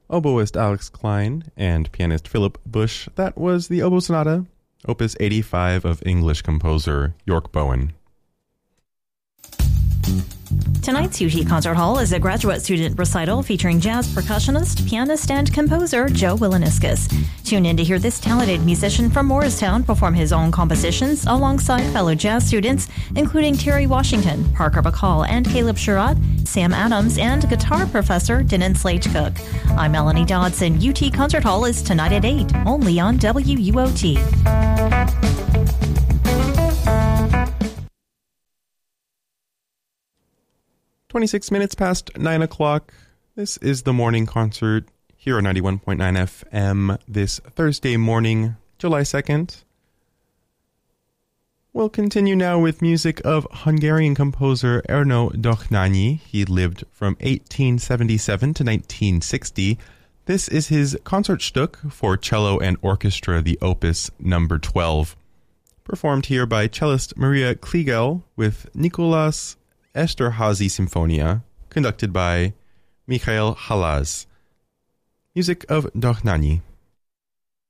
oboist Alex Klein and pianist Philip Bush. That was the Oboe Sonata, Opus 85 of English composer York Bowen. Tonight's UT Concert Hall is a graduate student recital featuring jazz percussionist, pianist, and composer Joe Williniscus. Tune in to hear this talented musician from Morristown perform his own compositions alongside fellow jazz students, including Terry Washington, Parker Bacall, and Caleb Sherrod, Sam Adams, and guitar professor Denon Slade-Cook. I'm Melanie Dodson. UT Concert Hall is tonight at 8, only on WUOT. 26 minutes past 9 o'clock. This is the morning concert here on 91.9 FM this Thursday morning, July 2nd. We'll continue now with music of Hungarian composer Ernő Dohnányi. He lived from 1877 to 1960. This is his Concertstück for cello and orchestra, the opus number 12. Performed here by cellist Maria Kliegel with Nicolas Esterházy Symphonia, conducted by Mikhail Halász. Music of Dohnányi.